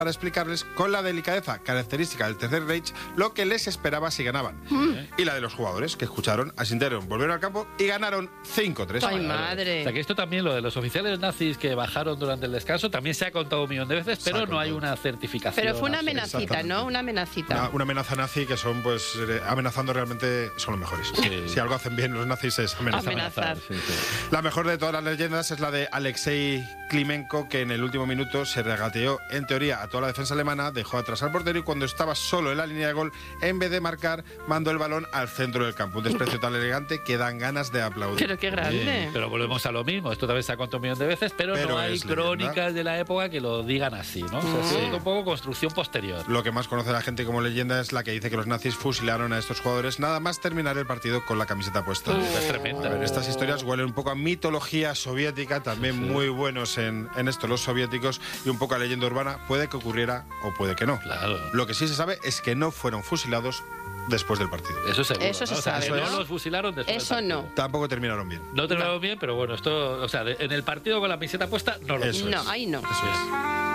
para explicarles con la delicadeza característica del Tercer Reich lo que les esperaba si ganaban. Y la de los jugadores, que escucharon, asintieron, volvieron al campo y ganaron 5-3. ¡Ay, madre! O sea, que esto también, lo de los oficiales nazis que bajaron durante el descanso, también se ha contado 1.000.000 de veces, pero no hay una certificación. Pero fue una amenacita, ¿no? Una amenacita. Una amenaza nazi que son, pues, amenazando realmente son los mejores. Sí. Si algo hacen bien los nazis es amenazar. Sí. La mejor de todas las leyendas es la de Alexei Klimenko, que en el último minuto se regateó, en teoría, a toda la defensa alemana, dejó atrás al portero y cuando estaba solo en la línea de gol, en vez de marcar, mandó el balón al centro del campo. Un desprecio tan elegante que dan ganas de aplaudir. Pero qué grande. Pero volvemos a lo mismo. Esto también se ha contado 1.000.000 de veces, pero no hay crónicas leyenda de la época que lo digan así, ¿no? O sea, es un poco construcción posterior. Lo que más conoce la gente como leyenda es la que dice que los nazis fusilaron a estos jugadores nada más terminar el partido con la camiseta puesta. Es tremenda. A ver, estas historias huelen un poco a mitología soviética, también muy buenos en esto los soviéticos, y un poco a leyenda urbana. Puede que ocurriera o puede que no. Claro. Lo que sí se sabe es que no fueron fusilados después del partido. Eso seguro. Eso se ¿no? O sea, sabe, que ¿no? no los fusilaron después Eso del partido. no. Tampoco terminaron bien. No terminaron bien, pero bueno, esto, o sea, en el partido con la camiseta puesta no lo Eso sé. No, ahí no. Eso es.